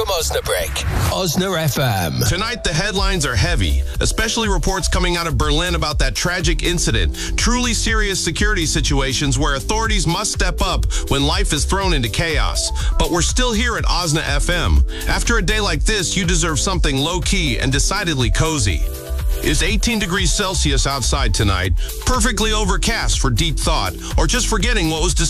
from Osnabrück. Osna FM. Tonight, the headlines are heavy, especially reports coming out of Berlin about that tragic incident. Truly serious security situations where authorities must step up when life is thrown into chaos. But we're still here at Osna FM. After a day like this, you deserve something low-key and decidedly cozy. It's 18 degrees Celsius outside tonight, perfectly overcast for deep thought, or just forgetting what was